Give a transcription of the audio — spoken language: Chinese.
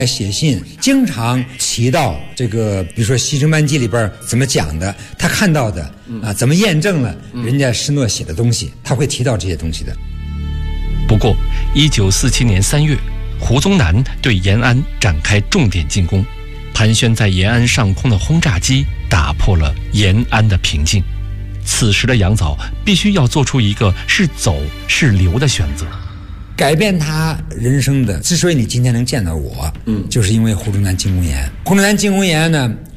写信经常提到这个，比如说《西征班记》里边怎么讲的，他看到的怎么验证了人家施诺写的东西，他会提到这些东西的。 不过1947年3月，胡宗南对延安展开重点进攻，盘旋在延安上空的轰炸机打破了延安的平静。此时的杨藻必须要做出一个是走是留的选择。 改变他人生的，之所以你今天能见到我，就是因为胡宗南进攻延安。胡宗南进攻延安呢，